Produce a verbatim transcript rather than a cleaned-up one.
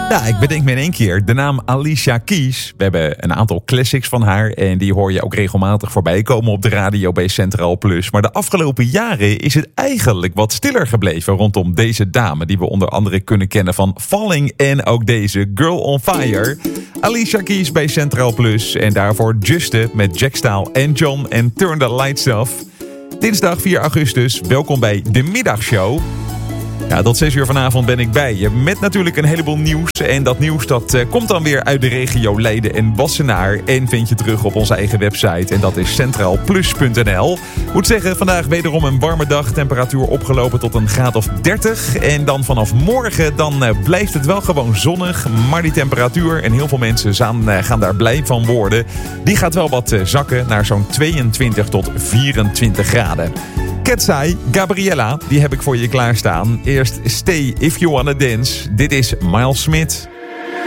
Ja, ik bedenk me in één keer de naam Alicia Keys. We hebben een aantal classics van haar en die hoor je ook regelmatig voorbij komen op de radio bij Centraal Plus. Maar de afgelopen jaren is het eigenlijk wat stiller gebleven rondom deze dame die we onder andere kunnen kennen van Falling en ook deze Girl on Fire. Alicia Keys bij Centraal Plus en daarvoor Juste met Jack Staal en John en Turn the Lights Off. Dinsdag vier augustus, welkom bij de middagshow. Ja, tot zes uur vanavond ben ik bij je met natuurlijk een heleboel nieuws. En dat nieuws dat uh, komt dan weer uit de regio Leiden en Wassenaar. En vind je terug op onze eigen website. En dat is centraal plus punt n l. Moet zeggen, vandaag wederom een warme dag. Temperatuur opgelopen tot een graad of dertig. En dan vanaf morgen dan uh, blijft het wel gewoon zonnig. Maar die temperatuur, en heel veel mensen gaan, uh, gaan daar blij van worden. Die gaat wel wat uh, zakken naar zo'n tweeëntwintig tot vierentwintig graden. Ketsai, Gabriella, die heb ik voor je klaarstaan. Eerst Stay If You Wanna Dance. Dit is Miles Smith.